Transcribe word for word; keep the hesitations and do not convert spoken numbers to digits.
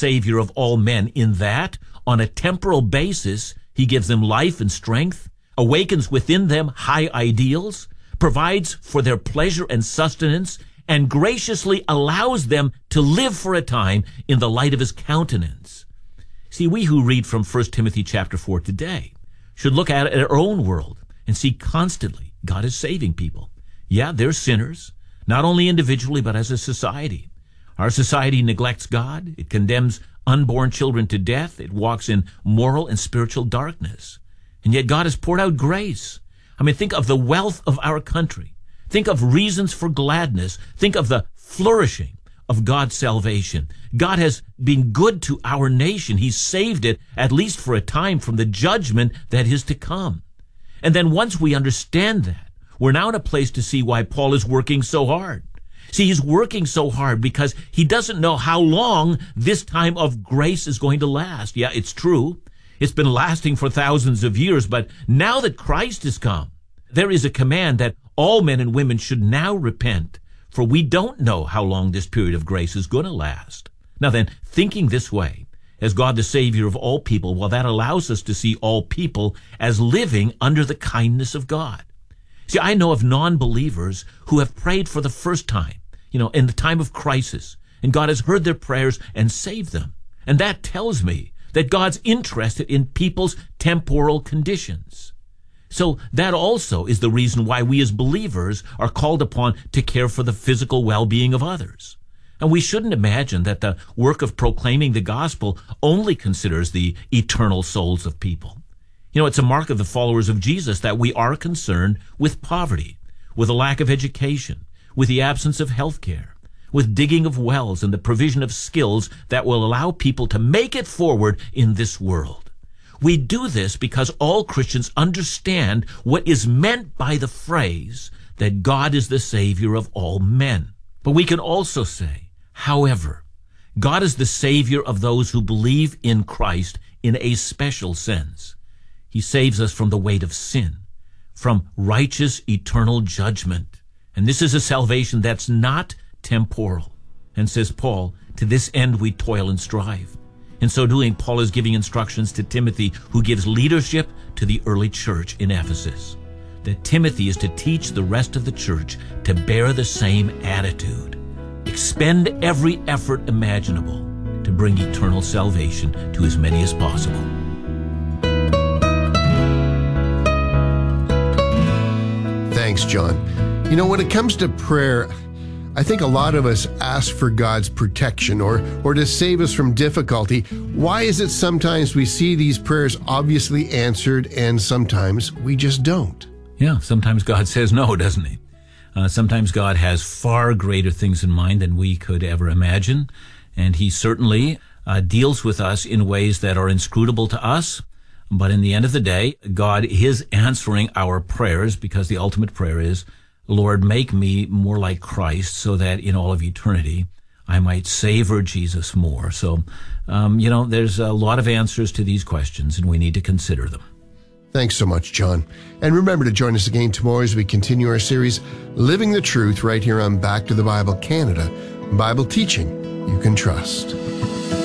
Savior of all men in that, on a temporal basis, he gives them life and strength, awakens within them high ideals, provides for their pleasure and sustenance, and graciously allows them to live for a time in the light of his countenance. See, we who read from First Timothy chapter four today should look at our own world and see constantly God is saving people. Yeah, they're sinners, not only individually but as a society. Our society neglects God. It condemns unborn children to death. It walks in moral and spiritual darkness. And yet God has poured out grace. I mean, think of the wealth of our country. Think of reasons for gladness. Think of the flourishing of God's salvation. God has been good to our nation. He's saved it, at least for a time, from the judgment that is to come. And then once we understand that, we're now in a place to see why Paul is working so hard. See, he's working so hard because he doesn't know how long this time of grace is going to last. Yeah, it's true. It's been lasting for thousands of years, but now that Christ has come, there is a command that all men and women should now repent, for we don't know how long this period of grace is going to last. Now then, thinking this way, as God the Savior of all people, well, that allows us to see all people as living under the kindness of God. See, I know of non-believers who have prayed for the first time, you know, in the time of crisis, and God has heard their prayers and saved them. And that tells me that God's interested in people's temporal conditions. So that also is the reason why we as believers are called upon to care for the physical well-being of others. And we shouldn't imagine that the work of proclaiming the gospel only considers the eternal souls of people. You know, it's a mark of the followers of Jesus that we are concerned with poverty, with a lack of education, with the absence of health care, with digging of wells and the provision of skills that will allow people to make it forward in this world. We do this because all Christians understand what is meant by the phrase that God is the Savior of all men. But we can also say, however, God is the Savior of those who believe in Christ in a special sense. He saves us from the weight of sin, from righteous eternal judgment. And this is a salvation that's not temporal. And says Paul, to this end we toil and strive. In so doing, Paul is giving instructions to Timothy, who gives leadership to the early church in Ephesus. That Timothy is to teach the rest of the church to bear the same attitude. Expend every effort imaginable to bring eternal salvation to as many as possible. Thanks, John. You know, when it comes to prayer, I think a lot of us ask for God's protection or, or to save us from difficulty. Why is it sometimes we see these prayers obviously answered and sometimes we just don't? Yeah, sometimes God says no, doesn't he? Uh, sometimes God has far greater things in mind than we could ever imagine, and he certainly uh, deals with us in ways that are inscrutable to us. But in the end of the day, God is answering our prayers, because the ultimate prayer is, Lord, make me more like Christ so that in all of eternity I might savor Jesus more. So, um, you know, there's a lot of answers to these questions, and we need to consider them. Thanks so much, John. And remember to join us again tomorrow as we continue our series, Living the Truth, right here on Back to the Bible Canada, Bible teaching you can trust.